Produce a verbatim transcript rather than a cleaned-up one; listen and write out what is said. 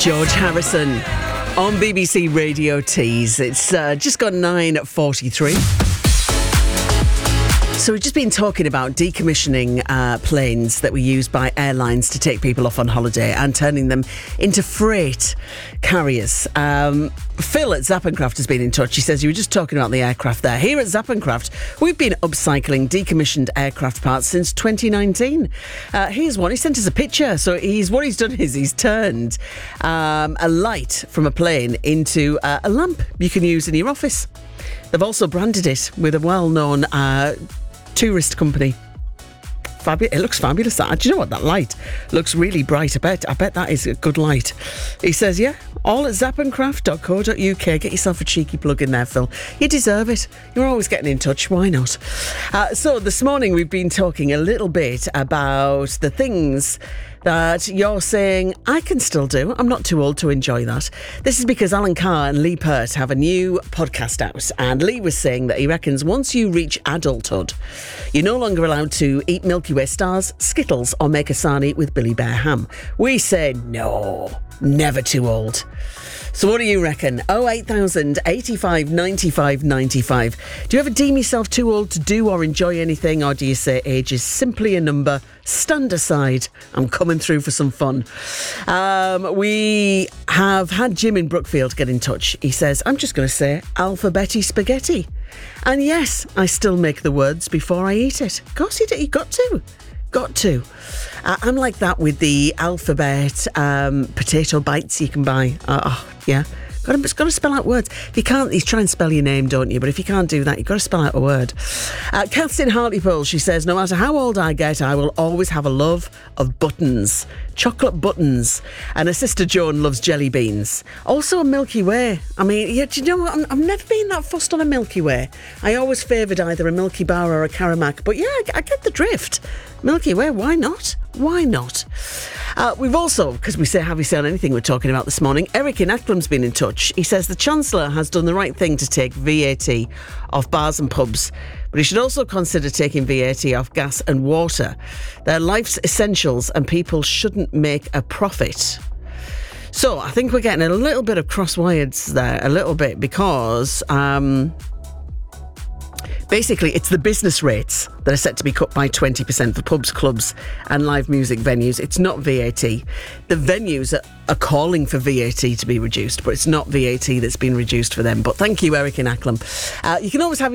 George Harrison on B B C Radio Tees. It's uh, just gone nine forty-three. So we've just been talking about decommissioning uh, planes that were used by airlines to take people off on holiday and turning them into freight carriers. Um, Phil at Zappencraft has been in touch. He says, you were just talking about the aircraft there. Here at Zappencraft, we've been upcycling decommissioned aircraft parts since twenty nineteen. Uh, here's one. He sent us a picture. So he's what he's done is he's turned um, a light from a plane into uh, a lamp you can use in your office. They've also branded it with a well-known uh, tourist company. Fabu- it looks fabulous. That. Do you know what? That light looks really bright. I bet I bet that is a good light. He says, yeah, all at zappencraft dot co dot uk. Get yourself a cheeky plug in there, Phil. You deserve it. You're always getting in touch. Why not? Uh, so this morning we've been talking a little bit about the things that you're saying, I can still do. I'm not too old to enjoy that. This is because Alan Carr and Lee Pert have a new podcast out. And Lee was saying that he reckons once you reach adulthood, you're no longer allowed to eat Milky Way stars, Skittles or make a sarnie with Billy Bear ham. We say no, never too old. So what do you reckon? oh eight thousand eighty-five ninety-five ninety-five. Do you ever deem yourself too old to do or enjoy anything, or do you say age is simply a number? Stand aside. I'm coming through for some fun. Um, we have had Jim in Brookfield get in touch. He says, I'm just going to say alphabeti spaghetti. And yes, I still make the words before I eat it. Of course you do. You got to. Got to. Uh, I'm like that with the alphabet um, potato bites you can buy. Uh, oh, yeah. Got to, got to spell out words. If you can't, you try and spell your name, don't you? But if you can't do that, you've got to spell out a word. Uh, Kath's in Hartlepool. She says, no matter how old I get, I will always have a love of buttons. Chocolate buttons. And her sister Joan loves jelly beans. Also a Milky Way. I mean, yeah, do you know what? I'm, I've never been that fussed on a Milky Way. I always favoured either a Milky Bar or a Caramac. But yeah, I, I get the drift. Milky Way, why not? Why not? Uh, we've also, because we say, have we said anything we're talking about this morning, Eric in Acklam's been in touch. He says the Chancellor has done the right thing to take V A T off bars and pubs, but he should also consider taking V A T off gas and water. They're life's essentials and people shouldn't make a profit. So I think we're getting a little bit of cross-wires there, a little bit, because... Um, Basically, it's the business rates that are set to be cut by twenty percent for pubs, clubs and live music venues. It's not V A T. The venues are, are calling for V A T to be reduced, but it's not V A T that's been reduced for them. But thank you, Eric in Acklam. Uh, you can always have